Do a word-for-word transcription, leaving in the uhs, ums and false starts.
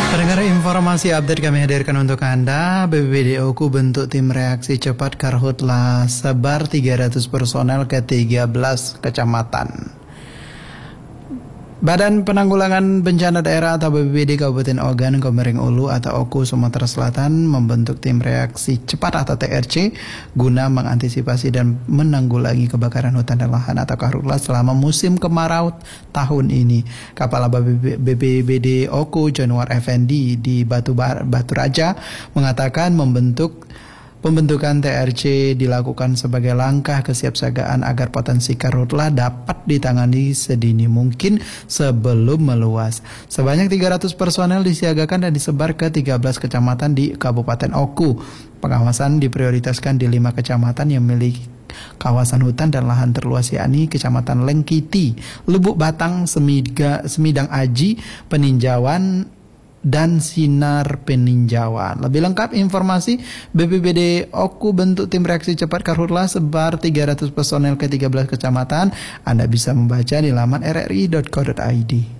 Pendengar, informasi update kami hadirkan untuk Anda. B P B D Oku bentuk tim reaksi cepat Karhutla, sebar tiga ratus personel ke tiga belas kecamatan. Badan Penanggulangan Bencana Daerah atau B P B D Kabupaten Ogan Komering Ulu atau Oku Sumatera Selatan membentuk tim reaksi cepat atau T R C guna mengantisipasi dan menanggulangi kebakaran hutan dan lahan atau karhutla selama musim kemarau tahun ini. Kepala B P B D Oku Januar Effendi di Batu, Batu Raja mengatakan membentuk Pembentukan T R C dilakukan sebagai langkah kesiapsiagaan agar potensi karhutla dapat ditangani sedini mungkin sebelum meluas. Sebanyak tiga ratus personel disiagakan dan disebar ke tiga belas kecamatan di Kabupaten Oku. Pengawasan diprioritaskan di lima kecamatan yang memiliki kawasan hutan dan lahan terluas, yakni Kecamatan Lengkiti, Lubuk Batang, Semiga, Semidang Aji, Peninjauan, dan Sinar Peninjauan. Lebih lengkap informasi B P B D Oku bentuk tim reaksi cepat karhutla sebar tiga ratus personel ke tiga belas kecamatan Anda bisa membaca di laman r r i dot co dot i d.